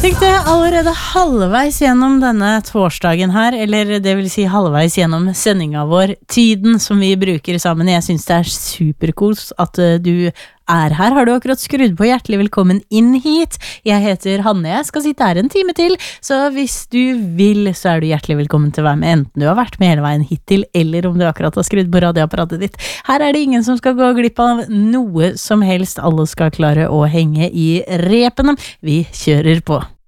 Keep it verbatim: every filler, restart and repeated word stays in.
Tenkte allerede halvveis gjennom denne torsdagen her, eller det vil si halvveis gjennom sendinga vår, tiden som vi bruker sammen. Jeg synes det er superkos at uh, du er her. Har du akkurat skrudd på? Hjertelig velkommen inn hit. Jeg heter Hanne, jeg skal sitte her en time til, så hvis du vil, så er du hjertelig velkommen til å være med, enten du har vært med hele veien hittil, eller om du akkurat har skrudd på radioapparatet ditt. Her er det ingen som skal gå glipp av noe som helst. Alle skal klare å henge i repene. Vi kjører på.